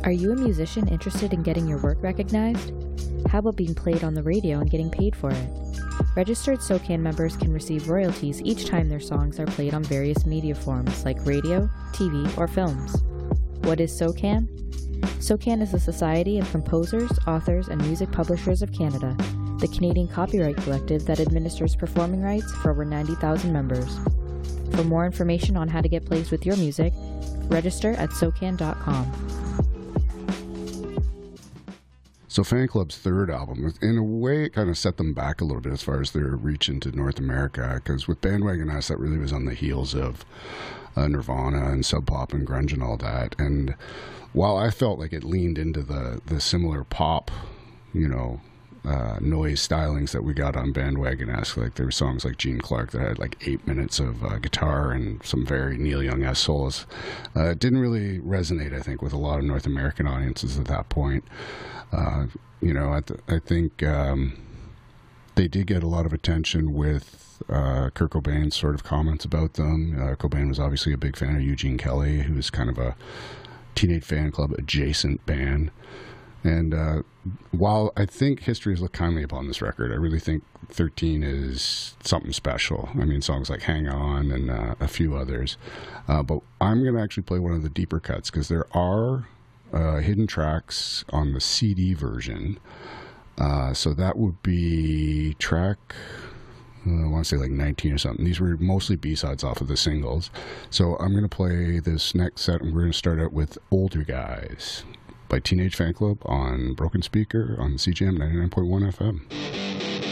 Are you a musician interested in getting your work recognized? How about being played on the radio and getting paid for it? Registered SOCAN members can receive royalties each time their songs are played on various media forms like radio, TV, or films. What is SOCAN? SOCAN is the Society of Composers, Authors, and Music Publishers of Canada, the Canadian copyright collective that administers performing rights for over 90,000 members. For more information on how to get placed with your music, register at SOCAN.com. So Fan Club's third album, in a way, it kind of set them back a little bit as far as their reach into North America, because with Bandwagon Ass, that really was on the heels of Nirvana and Sub Pop and grunge and all that. And while I felt like it leaned into the similar pop, noise stylings that we got on Bandwagon Ass, like there were songs like Gene Clark that had like 8 minutes of guitar and some very Neil Young-esque solos. It didn't really resonate, I think, with a lot of North American audiences at that point. I think they did get a lot of attention with Kurt Cobain's sort of comments about them. Cobain was obviously a big fan of Eugene Kelly, who was kind of a Teenage Fan Club adjacent band. And while I think history has looked kindly upon this record, I really think 13 is something special. I mean, songs like Hang On and a few others. But I'm going to actually play one of the deeper cuts, because there are hidden tracks on the CD version. So that would be track, I want to say like 19 or something. These were mostly B-sides off of the singles. So I'm going to play this next set, and we're going to start out with Older Guys by Teenage Fan Club on Broken Speaker on CJM 99.1 FM.